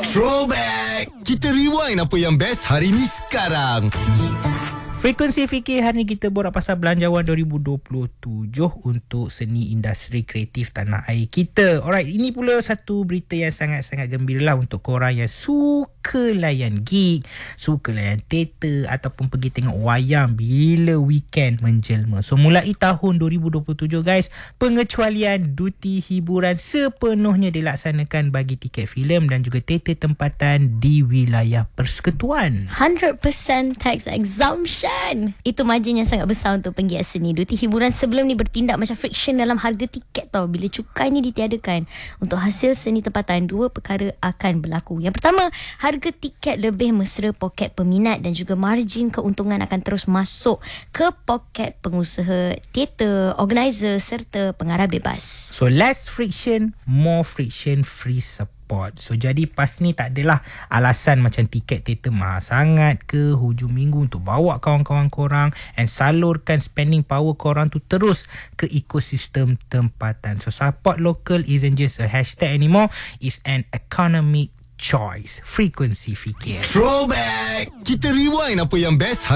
Throwback. Kita rewind apa yang best hari ni sekarang. Frekuensi fikir hari ni kita borak pasal Belanjawan 2027 untuk seni industri kreatif tanah air kita. Alright, ini pula satu berita yang sangat-sangat gembira lah untuk korang yang suka layan gig, suka layan teater ataupun pergi tengok wayang bila weekend menjelma. So mulai tahun 2027 guys, pengecualian duty hiburan sepenuhnya dilaksanakan bagi tiket filem dan juga teater tempatan di wilayah persekutuan. 100% tax exemption. Itu margin yang sangat besar untuk penggiat seni. Duty hiburan sebelum ni bertindak macam friction dalam harga tiket tau. Bila cukai ni ditiadakan untuk hasil seni tempatan, dua perkara akan berlaku. Yang pertama, harga tiket lebih mesra poket peminat dan juga margin keuntungan akan terus masuk ke poket pengusaha teater, organizer serta pengarah bebas. So less friction, more friction, free support. So jadi pas ni tak adalah alasan macam tiket teater mahal sangat ke hujung minggu untuk bawa kawan-kawan korang and salurkan spending power korang tu terus ke ekosistem tempatan. So support local isn't just a hashtag anymore, it's an economic choice. Frekuensi fikir. Throwback. Kita rewind apa yang best hari